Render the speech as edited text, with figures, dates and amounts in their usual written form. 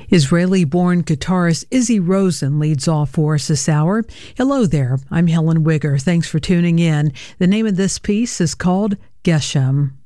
Israeli-born guitarist Izzy Rosen leads off for us this hour. Hello there, I'm Helen Wigger. Thanks for tuning in. The name of this piece is called Geshem.